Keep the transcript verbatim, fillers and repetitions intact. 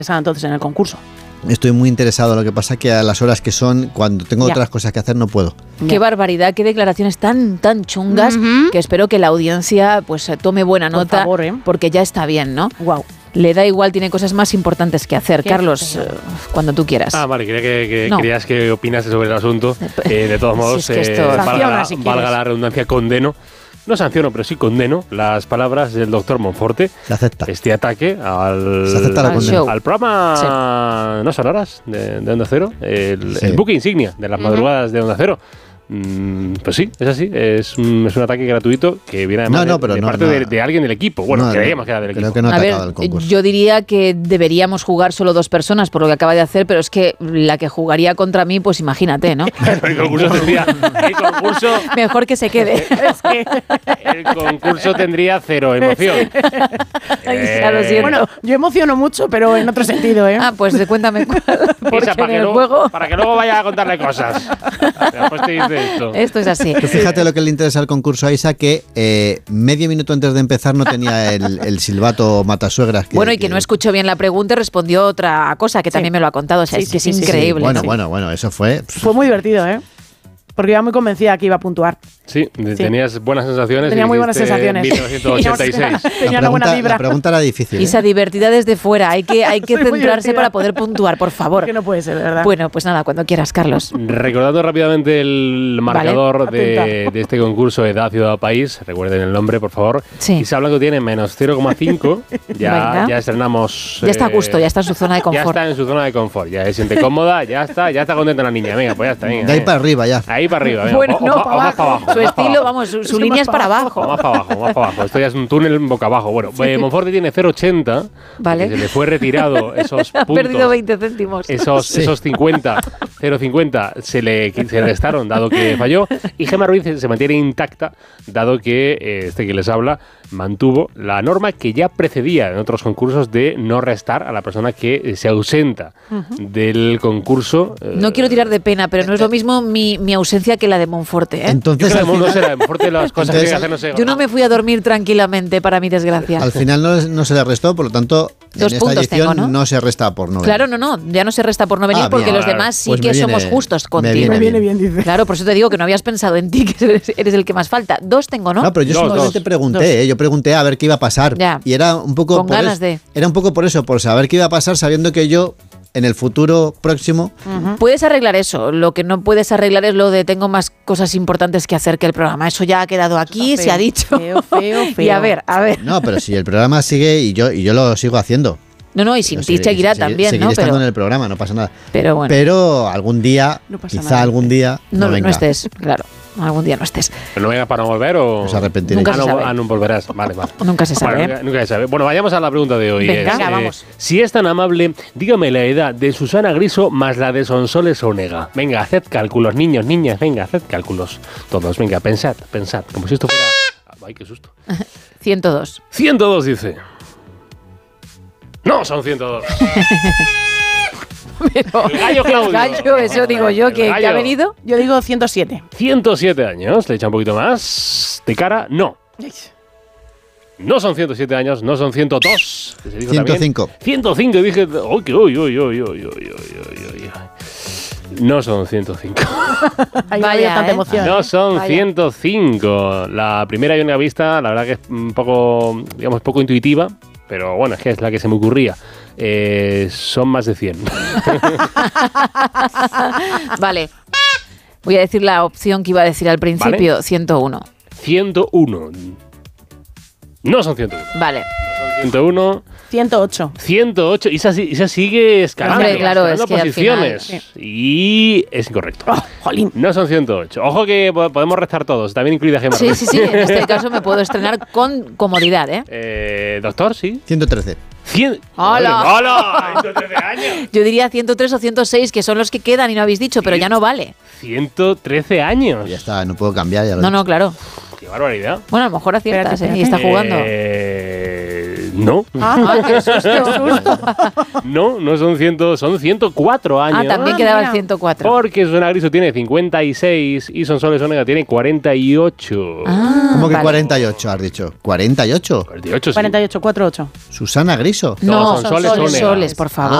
entonces en el concurso. Estoy muy interesado, lo que pasa que a las horas que son, cuando tengo Ya. otras cosas que hacer, no puedo. Qué barbaridad, qué declaraciones tan tan chungas, Ujú. que espero que la audiencia pues tome buena Por nota, favor, ¿eh? porque ya está bien, ¿no? Wow. Le da igual, tiene cosas más importantes que hacer. Qué Carlos, feo. eh, cuando tú quieras. Ah, vale, quería que, que No. querías que opinases sobre el asunto. Eh, de todos Si modos, es que esto- eh, valga, Sanciona, la, si quieres. valga la redundancia, condeno. No sanciono, pero sí condeno las palabras del doctor Monforte. Se acepta. Este ataque al, Se acepta la Al condena. show. al programa No Sonoras de, de Onda Cero, el, Sí. el buque insignia de las madrugadas de Onda Cero. Mm, pues sí, es así, es un, es un ataque gratuito que viene además No, no, de- pero de, no, parte no. de, de alguien del equipo. Bueno, No, creíamos no, que era del creo equipo. que no ha A ver, atacado el concurso. yo diría que deberíamos jugar solo dos personas por lo que acaba de hacer, pero es que la que jugaría contra mí, pues imagínate, ¿no? el concurso tendría, el concurso, Mejor que se quede. el concurso tendría cero emoción. Ya lo siento. Bueno, yo emociono mucho, pero en otro sentido, ¿eh? Ah, pues cuéntame cuál. Porque Isa, para, en que el luego, juego para que luego vaya a contarle cosas. Después te dice esto. esto es así. Tú fíjate lo que le interesa al concurso a Isa, que eh, medio minuto antes de empezar no tenía el, el silbato matasuegras. Que, Bueno, y que no escuchó bien la pregunta y respondió otra cosa que Sí. también me lo ha contado. O sea, Sí, es que sí, es sí, sí. increíble. Bueno, ¿no? bueno, bueno, eso fue... Fue muy divertido, ¿eh? Porque iba muy convencida que iba a puntuar. Sí, tenías buenas sensaciones. Tenía y muy buenas dijiste sensaciones. mil novecientos ochenta y seis. Tenía la, una buena pregunta, vibra. la pregunta era difícil. ¿eh? Isa, divertida desde fuera. Hay que, hay que Soy muy centrarse divertida. para poder puntuar, por favor. Que no puede ser, de verdad. Bueno, pues nada, cuando quieras, Carlos. Recordando rápidamente el marcador Vale, de, atenta. de este concurso Edad, Ciudad, País, recuerden el nombre, por favor. Sí. Isa Blanco tiene menos cero coma cinco. Ya, Venga. ya estrenamos. Ya está a eh, gusto, ya está en su zona de Ya confort. está en su zona de confort, ya se siente cómoda, ya está, ya está contenta la niña. Venga, pues ya está. Venga, De ahí eh. para arriba ya. Ahí para arriba, venga. Bueno, o- o no, ma- para o más abajo. para abajo. Su más para estilo, abajo. vamos, su, su Es que línea más es para para abajo. O más para abajo, más para abajo. Esto ya es un túnel boca abajo. Bueno, eh, Monforte tiene cero coma ochenta. Vale. porque Se le fue retirado esos Ha puntos. perdido veinte céntimos. Esos, Sí. esos cincuenta, cero coma cincuenta se le, se le restaron, dado que falló. Y Gemma Ruiz se mantiene intacta, dado que eh, este que les habla mantuvo la norma que ya precedía en otros concursos de no restar a la persona que eh, se ausenta del concurso. eh, No quiero tirar de pena, pero no es lo mismo mi, mi ausencia que la de Monforte. ¿eh? Yo Entonces, creo al que no final, será, Monforte las cosas que Entonces, tiene que hacer no sé. Yo no me fui a dormir tranquilamente, para mi desgracia. al final no, no se le restó, por lo tanto, Dos en esta puntos edición tengo, ¿no? se resta por no venir. Claro, no, no, ya no se resta por no venir Ah, porque bien. los demás sí Pues que me viene- somos justos me contigo. viene Me viene bien, dice. Claro, por eso te digo que no habías pensado en ti, que eres, eres el que más falta. Dos tengo, ¿no? No, pero yo Dos, simplemente dos. pregunté, Dos. ¿eh? yo pregunté a ver qué iba a pasar. Ya. Y era un poco Con por ganas es- de. Era un poco por eso, por saber qué iba a pasar, sabiendo que yo en el futuro próximo Puedes arreglar eso. Lo que no puedes arreglar es lo de tengo más cosas importantes que hacer que el programa. Eso ya ha quedado aquí, Feo, se ha dicho. Feo, feo, feo. Y a ver, a ver. No, pero si el programa sigue y yo y yo lo sigo haciendo. No, no, y sin Yo ti seguiré- seguirá seguiré- también, seguiré ¿no? estando Pero, en el programa, no pasa nada. pero bueno, Pero algún día, No pasa quizá nada, algún dice. día no, no, no venga. estés, claro. Algún día no estés. ¿Pero no vengas para no volver o...? Os arrepentiréis. Nunca ah, se no, sabe. ah, no volverás. Vale, vale. Nunca se sabe. Bueno, ¿eh? nunca, nunca se sabe. Bueno, vayamos a la pregunta de hoy. Venga. Es, Venga, vamos. Si es tan amable, dígame la edad de Susana Griso más la de Sonsoles Onega. Venga, haced cálculos, niños, niñas, venga, haced cálculos. Todos, venga, pensad, pensad. Como si esto fuera... Ay, qué susto. ciento dos. ciento dos dice. No, son ciento dos. Pero, El gallo Claudio. el gallo, eso digo yo, El que, que gallo. ha venido. Yo digo ciento siete. ciento siete años, le echa un poquito más. De cara, no. No son ciento siete años, no son ciento dos. que se dijo ciento también. cinco. ciento cinco, y dije, uy, que uy, uy, uy, uy, uy, uy, uy, uy, uy. No son ciento cinco. Ahí no Vaya, había tanta ¿eh? emoción. No son Vaya. ciento cinco. La primera y única vista, la verdad que es un poco, digamos, poco intuitiva, pero bueno, es que es la que se me ocurría. Eh, son más de cien. Vale. Voy a decir la opción que iba a decir al principio, Vale. ciento uno. ciento uno. No son ciento uno. Vale. ciento uno. ciento ocho. ciento ocho. Y esa, esa sigue escalando. Hombre, claro, escalando es que al posiciones. final, Y es incorrecto. Oh, jolín. No son ciento ocho. Ojo que po- podemos restar todos, también incluida Gemma. Sí, Ruiz. sí, sí. En este caso me puedo estrenar con comodidad, ¿eh? Eh, Doctor, sí. ciento trece. cien. ¡Hola! ¡Hola! ciento trece años. Yo diría ciento tres o ciento seis, que son los que quedan y no habéis dicho, pero ya no vale. ciento trece años. Ya está, no puedo cambiar. Ya lo No, he no, claro. Qué barbaridad. Bueno, a lo mejor aciertas, Espérate, ¿eh? Y está jugando. Eh, No, Ah, qué susto, qué susto. no, no son cien, son ciento cuatro años. Ah, también Ah, quedaba mira. el ciento cuatro. Porque Susana Griso tiene cincuenta y seis y Sonsoles Onega tiene cuarenta y ocho. Ah, ¿Cómo que vale. cuarenta y ocho has dicho? ¿cuarenta y ocho? cuarenta y ocho, sí. cuarenta y ocho, cuatro ocho. Susana Griso. No, No, son soles, soles, Onega. soles, por favor.